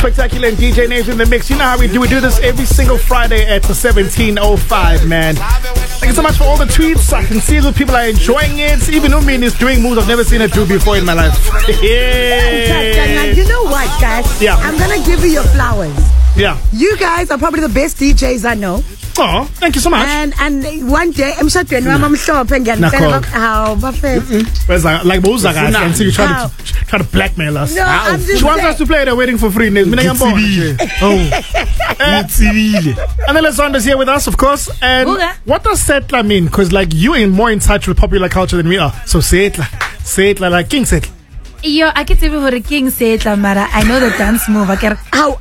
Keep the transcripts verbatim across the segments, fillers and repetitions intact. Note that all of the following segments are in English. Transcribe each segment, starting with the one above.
Spectacular and D J Names in the mix. You know how we do. We do this every single Friday at seventeen oh five, man. Thank you so much for all the tweets. I can see that people are enjoying it. Even Umin is doing moves I've never seen her do before in my life. Yeah. You know what, guys? Yeah. I'm going to give you your flowers. Yeah. You guys are probably the best D Js I know. Oh, thank you so much. And and one day, I'm sure to I'm sure how Where's that? Like Moza guys, and so you try to try to blackmail us. No, I'm just she wants us to play it. Waiting for free. Oh, and then Alessandra's here with us, of course. And what does Setla mean? Because like you are more in touch with popular culture than we are. So Setla, Setla, like King Setla. Yo, I can't even for a King Setla, Mara. I know the dance move. I can. How?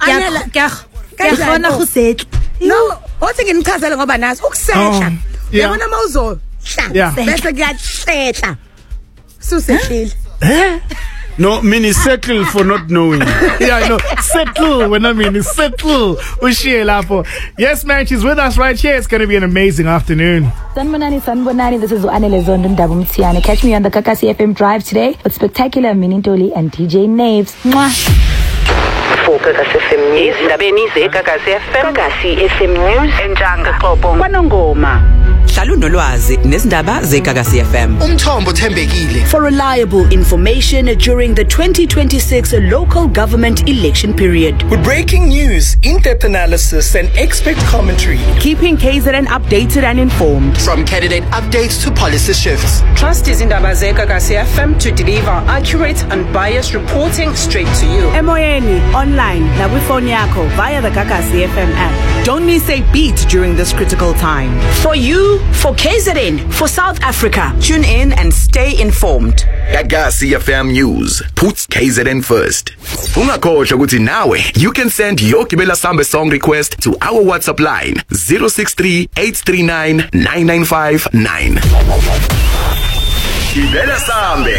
No, what's in Castle of Banas? Uxetla. Yeah. Yabona mawuzo. Yeah. Bese kuyathetla. Susehlile. Eh? No, mean settle for not knowing. Yeah, I know. Settle. When I mean settle. Ushiye lapho. Yes, man, she's with us right here. It's going to be an amazing afternoon. Sanbonani, Sanbonani. This is Anele Zondo Ndabu Mtiani. Catch me on the Kakasi F M Drive today with Spectacular, Minintoli, and D J Naves. Mwah. For Kakasi F M News, Ndabeni ze Kakasi F M, Kakasi F M News, Enjanga Xhobo, KwaNongoma. Hlala unolwazi nezindaba zeKakasi F M. Umthombo thembekile. For reliable information during the twenty twenty-six local government election period. With breaking news, in-depth analysis and expert commentary. Keeping K Z N updated and informed. From candidate updates to policy shifts. Trust izindaba zeKakasi F M to deliver accurate, unbiased reporting straight to you. Emoyeni online na phone yakho via the Kakasi F M app. Don't miss a beat during this critical time. For you, for K Z N, for South Africa. Tune in and stay informed. Kakasi F M News puts K Z N first. Ungakhohlwa ukuthi nawe you can send your Gibela Sambe song request to our WhatsApp line zero six three eight three nine nine nine five nine. Gibela Sambe.